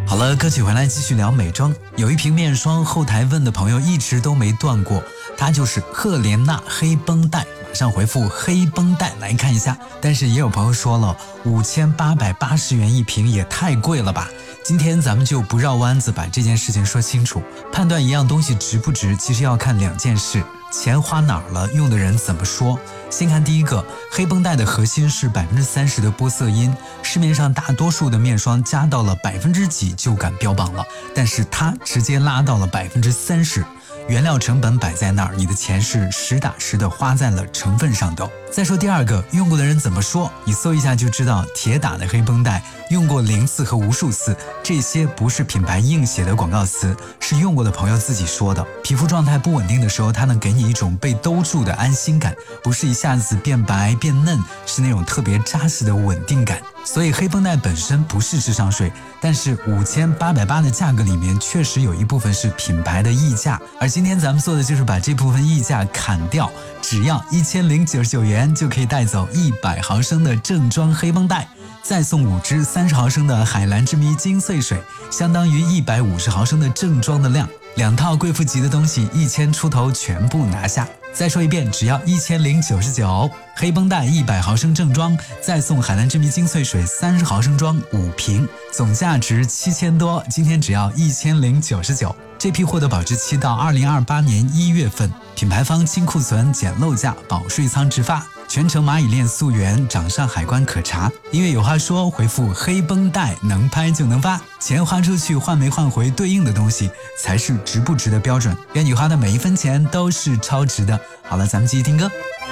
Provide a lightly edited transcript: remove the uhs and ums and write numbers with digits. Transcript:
好了，歌曲回来继续聊美妆。有一瓶面霜，后台问的朋友一直都没断过，它就是赫莲娜黑绷带。马上回复黑绷带来看一下。但是也有朋友说了，5880元一瓶也太贵了吧。今天咱们就不绕弯子，把这件事情说清楚。判断一样东西值不值，其实要看两件事：钱花哪儿了，用的人怎么说。先看第一个，黑绷带的核心是30%的玻色因，市面上大多数的面霜加到了几% 就敢标榜了，但是它直接拉到了30%。原料成本摆在那儿，你的钱是实打实的花在了成分上的。再说第二个，用过的人怎么说？你搜一下就知道，铁打的黑绷带用过0次和无数次，这些不是品牌硬写的广告词，是用过的朋友自己说的。皮肤状态不稳定的时候，它能给你一种被兜住的安心感，不是一下子变白变嫩，是那种特别扎实的稳定感。所以黑绷带本身不是智商税，但是5880的价格里面确实有一部分是品牌的溢价，而今天咱们做的就是把这部分溢价砍掉，只要1099元就可以带走100毫升的正装黑绷带，再送5支30毫升的海蓝之谜精粹水，相当于150毫升的正装的量，2套贵妇级的东西1000出头全部拿下。再说一遍，只要1099，黑绷带100毫升正装，再送海蓝之谜精粹水30毫升装5瓶，总价值7000多，今天只要1099。这批货的保质期到2028年1月份，品牌方清库存、减漏价、保税仓直发，全程蚂蚁链溯源，掌上海关可查。因为有话说，回复黑绷带能拍就能发，钱花出去换没换回对应的东西才是值不值的标准，愿你花的每一分钱都是超值的。好了，咱们继续听歌。